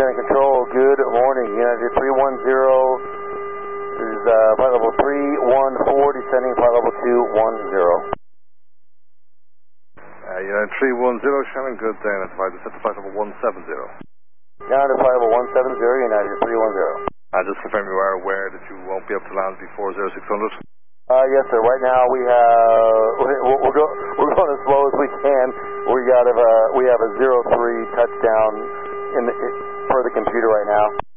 Center Control, good morning. United 310 is flight level 314, descending flight level 210. United 310, Shannon, good day. Notified descent to flight level 170. Down to flight level 170, United 310. Just confirm you are aware that you won't be able to land before 0600. Yes, sir. Right now we're going as slow as we can. We have a 03 touchdown for the computer right now.